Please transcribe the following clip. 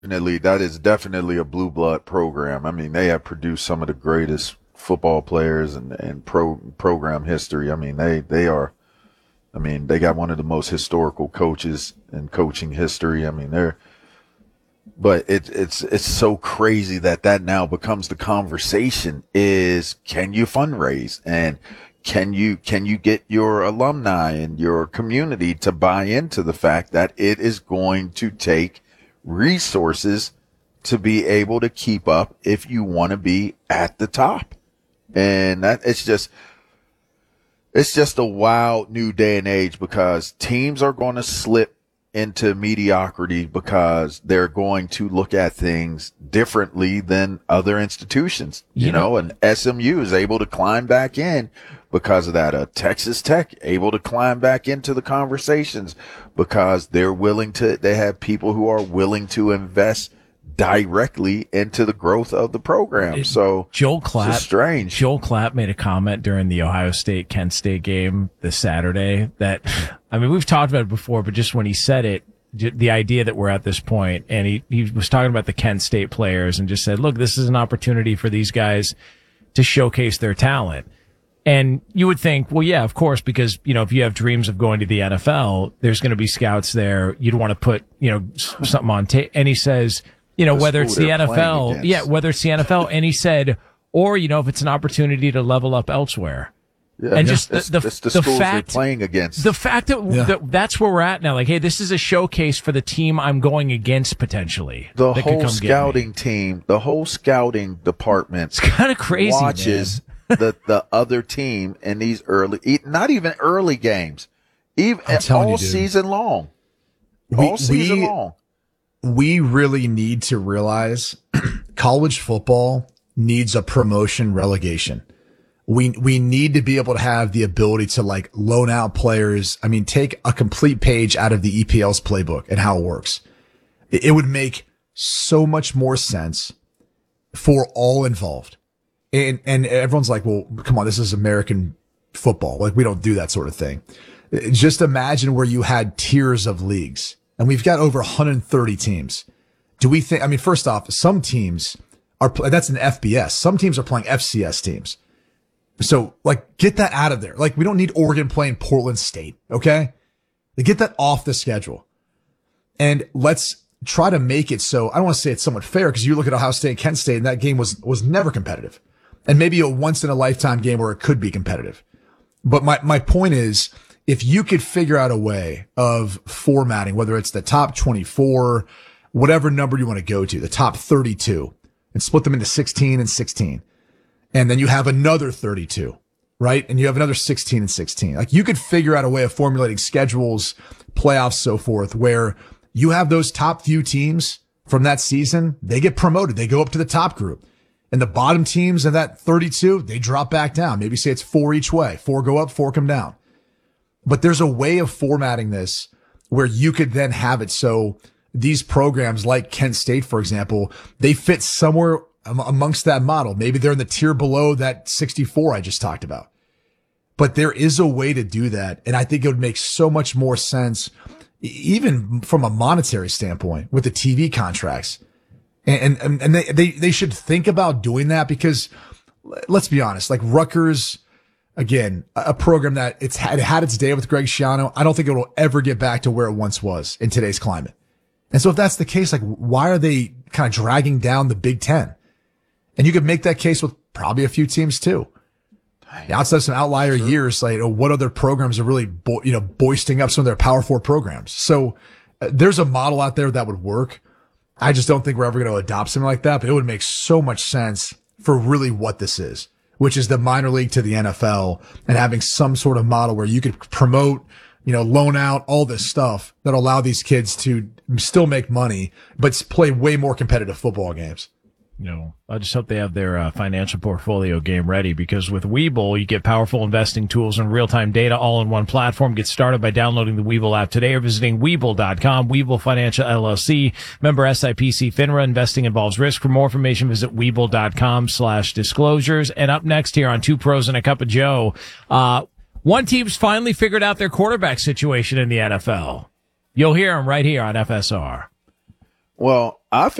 That is definitely a blue blood program. I mean, they have produced some of the greatest football players and program history. I mean, they are. I mean, they got one of the most historical coaches in coaching history. I mean, but it's so crazy that now becomes the conversation is, can you fundraise, and can you get your alumni and your community to buy into the fact that it is going to take resources to be able to keep up if you want to be at the top. And that it's just a wild new day and age, because teams are going to slip into mediocrity because they're going to look at things differently than other institutions, you know, and SMU is able to climb back in because of that. Texas Tech able to climb back into the conversations because they have people who are willing to invest directly into the growth of the program. So Joel Klatt, it's strange. Joel Klatt made a comment during the Ohio State Kent State game this Saturday that, I mean, we've talked about it before, but just when he said it, the idea that we're at this point, and he was talking about the Kent State players and just said, look, this is an opportunity for these guys to showcase their talent. And you would think, well, yeah, of course, because, you know, if you have dreams of going to the NFL, there's going to be scouts there. You'd want to put, you know, something on tape. And he says, you know, whether it's the NFL, whether it's the NFL. And he said, or, you know, if it's an opportunity to level up elsewhere. Yeah, and just the schools they're playing against. The fact that that's where we're at now. Like, hey, this is a showcase for the team I'm going against potentially. The whole scouting team, the whole scouting department. It's kind of crazy. Watches the other team in these not even early games, even all season long. All season long. We really need to realize college football needs a promotion relegation. We need to be able to have the ability to like loan out players. I mean, take a complete page out of the EPL's playbook and how it works. It would make so much more sense for all involved. And everyone's like, well, come on, this is American football. Like, we don't do that sort of thing. Just imagine where you had tiers of leagues, and we've got over 130 teams. Do we think, I mean, first off, some teams that's an FBS. Some teams are playing FCS teams. So, like, get that out of there. Like, we don't need Oregon playing Portland State, okay? Get that off the schedule. And let's try to make it so, I don't want to say it's somewhat fair, because you look at Ohio State and Kent State, and that game was never competitive. And maybe a once in a lifetime game where it could be competitive. But my point is, if you could figure out a way of formatting, whether it's the top 24, whatever number you want to go to, the top 32, and split them into 16 and 16. And then you have another 32, right? And you have another 16 and 16. Like, you could figure out a way of formulating schedules, playoffs, so forth, where you have those top few teams from that season, they get promoted. They go up to the top group. And the bottom teams of that 32, they drop back down. Maybe say it's 4 each way. 4 go up, 4 come down. But there's a way of formatting this where you could then have it so these programs like Kent State, for example, they fit somewhere amongst that model. Maybe they're in the tier below that 64 I just talked about. But there is a way to do that. And I think it would make so much more sense, even from a monetary standpoint, with the TV contracts. And they should think about doing that, because let's be honest, like Rutgers, again, a program that it had its day with Greg Schiano. I don't think it will ever get back to where it once was in today's climate. And so if that's the case, like, why are they kind of dragging down the Big Ten? And you could make that case with probably a few teams too. Outside of some outlier years, like, what other programs are really, boisting up some of their Power Four programs? So there's a model out there that would work. I just don't think we're ever going to adopt something like that, but it would make so much sense for really what this is, which is the minor league to the NFL, and having some sort of model where you could promote, loan out, all this stuff that allow these kids to still make money, but play way more competitive football games. I just hope they have their financial portfolio game ready, because with Webull, you get powerful investing tools and real-time data all in one platform. Get started by downloading the Webull app today or visiting Webull.com. Webull Financial LLC, member SIPC FINRA. Investing involves risk. For more information, visit Webull.com/disclosures. And up next here on Two Pros and a Cup of Joe, one team's finally figured out their quarterback situation in the NFL. You'll hear them right here on FSR. Well, I